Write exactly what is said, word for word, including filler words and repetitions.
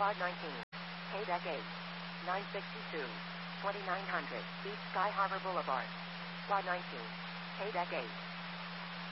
Quad nineteen. K-Deck eight. nine sixty-two. twenty-nine hundred. East Sky Harbor Boulevard. Quad nineteen. K-Deck eight.